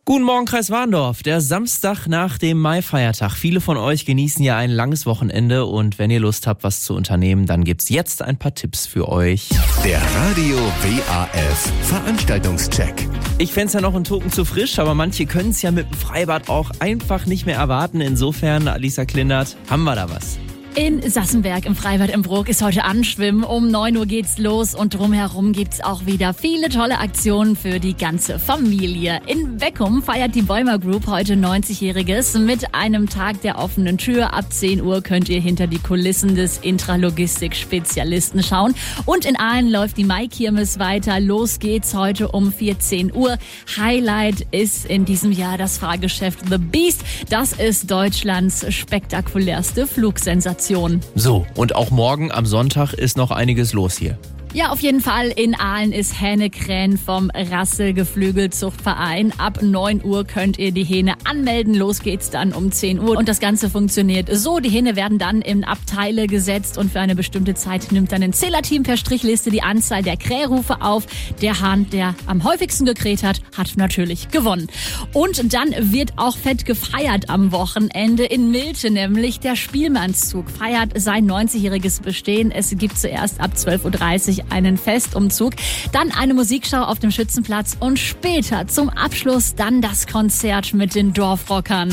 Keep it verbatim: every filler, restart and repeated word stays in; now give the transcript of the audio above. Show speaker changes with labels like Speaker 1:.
Speaker 1: Guten Morgen, Kreis Warndorf. Der Samstag nach dem Maifeiertag. Viele von euch genießen ja ein langes Wochenende und wenn ihr Lust habt, was zu unternehmen, dann gibt's jetzt ein paar Tipps für euch.
Speaker 2: Der Radio W A F Veranstaltungscheck.
Speaker 1: Ich fänd's ja noch einen Tucken zu frisch, aber manche können's ja mit dem Freibad auch einfach nicht mehr erwarten. Insofern, Alisa Klindert, haben wir da was?
Speaker 3: In Sassenberg im Freibad im Bruck ist heute Anschwimmen. Um neun Uhr geht's los und drumherum gibt's auch wieder viele tolle Aktionen für die ganze Familie. In Weckum feiert die Bäumer Group heute neunzigjähriges mit einem Tag der offenen Tür. Ab zehn Uhr könnt ihr hinter die Kulissen des Intralogistik-Spezialisten schauen. Und in Aalen läuft die Maikirmes weiter. Los geht's heute um vierzehn Uhr. Highlight ist in diesem Jahr das Fahrgeschäft The Beast. Das ist Deutschlands spektakulärste Flugsensation.
Speaker 1: So, und auch morgen am Sonntag ist noch einiges los hier.
Speaker 3: Ja, auf jeden Fall. In Aalen ist Hähne Krähen vom Rassel Geflügelzuchtverein. Ab neun Uhr könnt ihr die Hähne anmelden. Los geht's dann um zehn Uhr. Und das Ganze funktioniert so. Die Hähne werden dann in Abteile gesetzt und für eine bestimmte Zeit nimmt dann ein Zählerteam per Strichliste die Anzahl der Krährufe auf. Der Hahn, der am häufigsten gekräht hat, hat natürlich gewonnen. Und dann wird auch fett gefeiert am Wochenende. In Milte nämlich. Der Spielmannszug feiert sein neunzigjähriges Bestehen. Es gibt zuerst ab zwölf Uhr dreißig einen Festumzug, dann eine Musikschau auf dem Schützenplatz und später zum Abschluss dann das Konzert mit den Dorfrockern.